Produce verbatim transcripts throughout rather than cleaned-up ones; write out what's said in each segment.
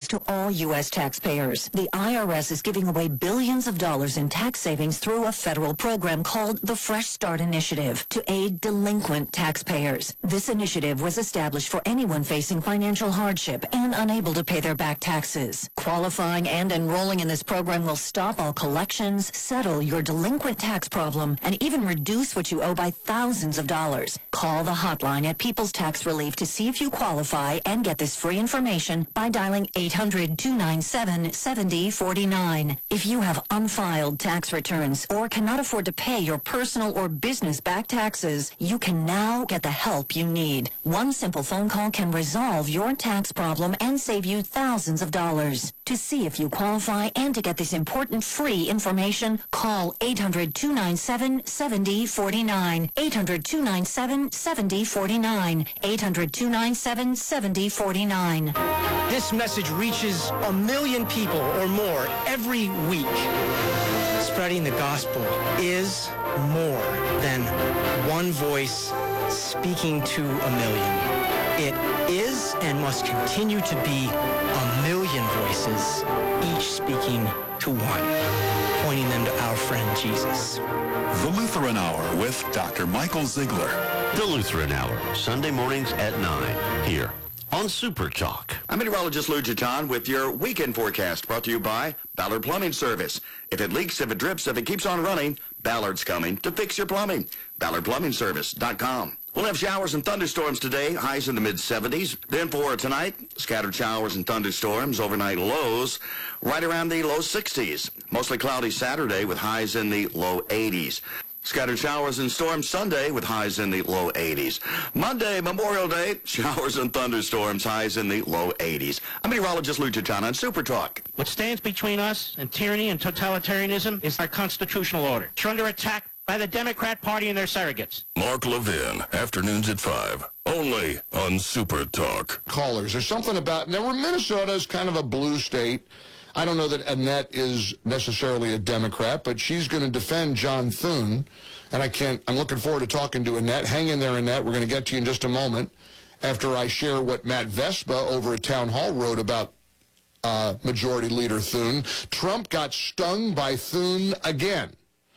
to all U S taxpayers. The I R S is giving away billions of dollars in tax savings through a federal program called the Fresh Start Initiative to aid delinquent taxpayers. This initiative was established for anyone facing financial hardship and unable to pay their back taxes. Qualifying and enrolling in this program will stop all collections, settle your delinquent tax problem, and even reduce what you owe by thousands of dollars. Call the hotline at People's Tax Relief to see if you qualify and get this free information by dialing eight hundred, two nine seven, seven zero four nine. If you have unfiled tax returns or cannot afford to pay your personal or business back taxes, you can now get the help you need. One simple phone call can resolve your tax problem and save you thousands of dollars. To see if you qualify and to get this important free information, call eight hundred, two nine seven, seven zero four nine. eight hundred, two nine seven, seven zero four nine. eight hundred, two nine seven, seven zero four nine. This message reaches a million people or more every week. Spreading the gospel is more than one voice speaking to a million. It is and must continue to be a million voices, each speaking to one, pointing them to our friend Jesus. The Lutheran Hour with Doctor Michael Ziegler. The Lutheran Hour, Sunday mornings at nine, here on Super Talk. I'm meteorologist Lou Jaton with your weekend forecast, brought to you by Ballard Plumbing Service. If it leaks, if it drips, if it keeps on running, Ballard's coming to fix your plumbing. Ballard Plumbing Service dot com. We'll have showers and thunderstorms today, highs in the mid seventies. Then for tonight, scattered showers and thunderstorms, overnight lows right around the low sixties. Mostly cloudy Saturday with highs in the low eighties. Scattered showers and storms Sunday with highs in the low eighties. Monday, Memorial Day, showers and thunderstorms, highs in the low eighties. I'm meteorologist Lou Jaton on Super Talk. What stands between us and tyranny and totalitarianism is our constitutional order. It's under attack by the Democrat Party and their surrogates. Mark Levin, afternoons at five, only on Super Talk. Callers. There's something about, now Minnesota is kind of a blue state. I don't know that Annette is necessarily a Democrat, but she's going to defend John Thune, and I can't, I'm looking forward to talking to Annette. Hang in there, Annette. We're going to get to you in just a moment after I share what Matt Vespa over at Town Hall wrote about uh, Majority Leader Thune. Trump got stung by Thune again.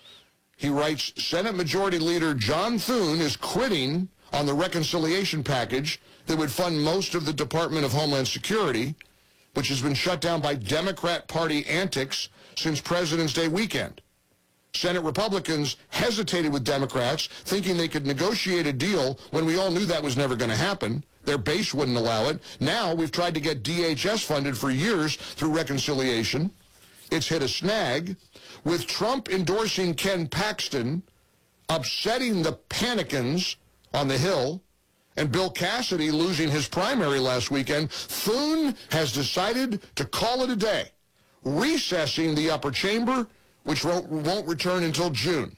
He writes, Senate Majority Leader John Thune is quitting on the reconciliation package that would fund most of the Department of Homeland Security, which has been shut down by Democrat Party antics since President's Day weekend. Senate Republicans hesitated with Democrats, thinking they could negotiate a deal when we all knew that was never going to happen. Their base wouldn't allow it. Now we've tried to get D H S funded for years through reconciliation. It's hit a snag. With Trump endorsing Ken Paxton, upsetting the Panicans on the Hill, and Bill Cassidy losing his primary last weekend, Thune has decided to call it a day, recessing the upper chamber, which won't, won't return until June.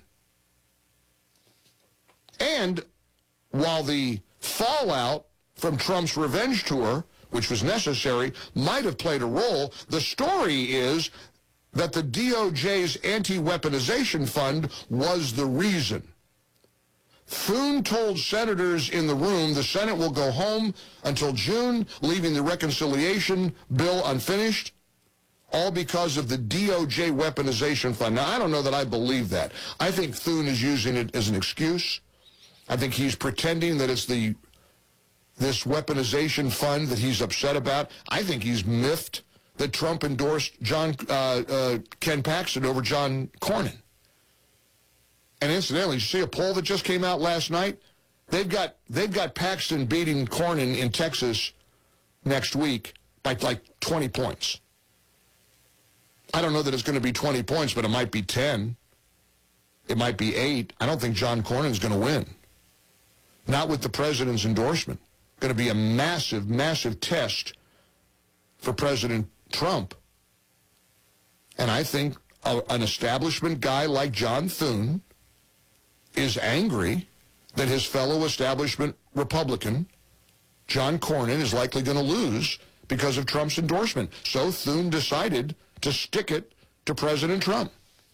And while the fallout from Trump's revenge tour, which was necessary, might have played a role, the story is that the D O J's anti-weaponization fund was the reason. Thune told senators in the room the Senate will go home until June, leaving the reconciliation bill unfinished, all because of the D O J weaponization fund. Now, I don't know that I believe that. I think Thune is using it as an excuse. I think he's pretending that it's the this weaponization fund that he's upset about. I think he's miffed that Trump endorsed John uh, uh, Ken Paxton over John Cornyn. And incidentally, you see a poll that just came out last night? They've got they've got Paxton beating Cornyn in Texas next week by like twenty points. I don't know that it's going to be twenty points, but it might be ten. It might be eight. I don't think John Cornyn's going to win. Not with the president's endorsement. Going to be a massive, massive test for President Trump. And I think a, an establishment guy like John Thune is angry that his fellow establishment Republican, John Cornyn, is likely going to lose because of Trump's endorsement. So Thune decided to stick it to President Trump.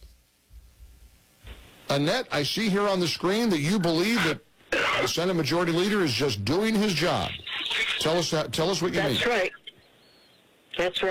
Annette, I see here on the screen that you believe that the Senate Majority Leader is just doing his job. Tell us, tell us what you mean. That's right. That's right.